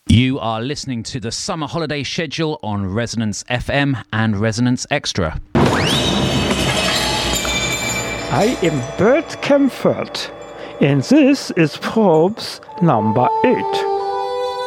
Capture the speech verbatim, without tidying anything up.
You are listening to the summer holiday schedule on Resonance F M and Resonance Extra. I am Bert Kempfert, and this is Probes number eight.